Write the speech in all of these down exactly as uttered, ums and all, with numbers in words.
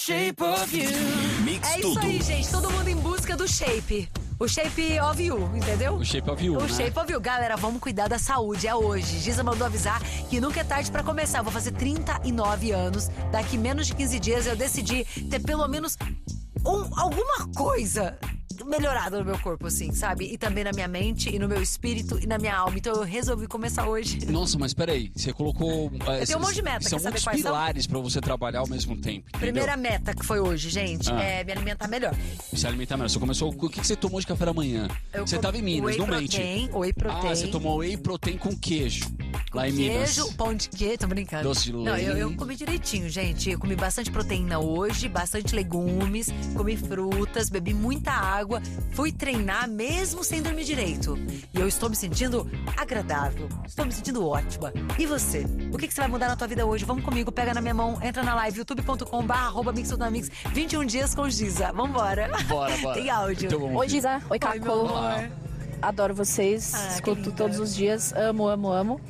Shape of You. Mix É isso tudo. aí, gente. Todo mundo em busca do shape. O shape of you, entendeu? O shape of you, O né? shape of you. Galera, vamos cuidar da saúde. É hoje. Giza mandou avisar que nunca é tarde pra começar. Eu vou fazer trinta e nove anos. Daqui menos de quinze dias eu decidi ter pelo menos um, alguma coisa melhorada no meu corpo, assim, sabe? E também na minha mente, e no meu espírito, e na minha alma. Então eu resolvi começar hoje. Nossa, mas peraí, você colocou... Eu tenho um monte de meta, São quer saber muitos quais são? pilares pra você trabalhar ao mesmo tempo, entendeu? Primeira meta que foi hoje, gente, Ah. é me alimentar melhor. Se alimentar melhor. Você começou... O que que você tomou de café da manhã? Eu Você com- tava em Minas, whey não protein, mente. whey protein. Ah, você tomou whey protein com queijo. Lá em Minas. Queijo, pão de queijo, tô brincando. Doce de Não, eu, leite. eu comi direitinho, gente. Eu comi bastante proteína hoje, bastante legumes, comi frutas, bebi muita água, fui treinar mesmo sem dormir direito. E eu estou me sentindo agradável, estou me sentindo ótima. E você? O que, que você vai mudar na tua vida hoje? Vamos comigo, pega na minha mão, entra na live, youtube ponto com barra arroba mix tudo na mix, vinte e um dias com Giza. Vambora. Bora, bora. Tem áudio. Então vamos Oi, ver. Giza. Oi, Oi, meu Cacô. amor. Adoro vocês. Ah, Escuto que linda. todos os dias. Amo, amo, amo.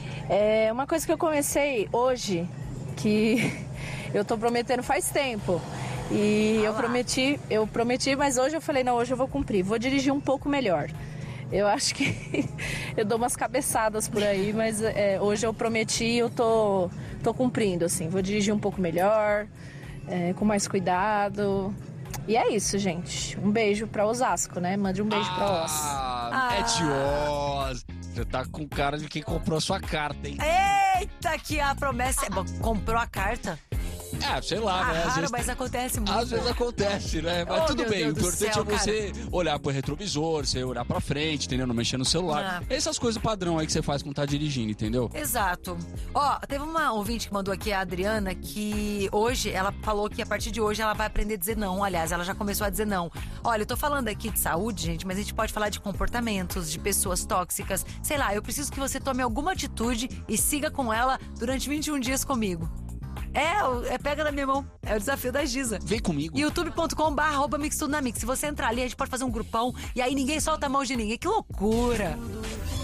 É uma coisa que eu comecei hoje, que eu tô prometendo faz tempo. E Ah eu lá. prometi, eu prometi, mas hoje eu falei, não, hoje eu vou cumprir. Vou dirigir um pouco melhor. Eu acho que eu dou umas cabeçadas por aí, mas é, hoje eu prometi e eu tô, tô cumprindo, assim. Vou dirigir um pouco melhor, é, com mais cuidado. E é isso, gente. Um beijo pra Osasco, né? Mande um beijo pra Os. Ah, é de Oz. Você tá com cara de quem comprou a sua carta, hein? Eita, que a promessa... é- Bom, comprou a carta? É, sei lá, Ah, né? Às raro, vezes mas acontece muito. Às vezes acontece, né? Mas Oh, tudo meu bem, Deus o do importante céu, é você olhar pro retrovisor, você olhar pra frente, entendeu? Não mexer no celular. Ah. Essas coisas padrão aí que você faz quando tá dirigindo, entendeu? Exato. Ó, teve uma ouvinte que mandou aqui, a Adriana, que hoje, ela falou que a partir de hoje ela vai aprender a dizer não. Aliás, ela já começou a dizer não. Olha, eu tô falando aqui de saúde, gente, mas a gente pode falar de comportamentos, de pessoas tóxicas. Sei lá, eu preciso que você tome alguma atitude e siga com ela durante vinte e um dias comigo. É, o- é pega na minha mão. É o desafio da Giza. Vem comigo. youtube ponto com barra arroba mix tudo na mix. Se você entrar ali, a gente pode fazer um grupão e aí ninguém solta a mão de ninguém. Que loucura!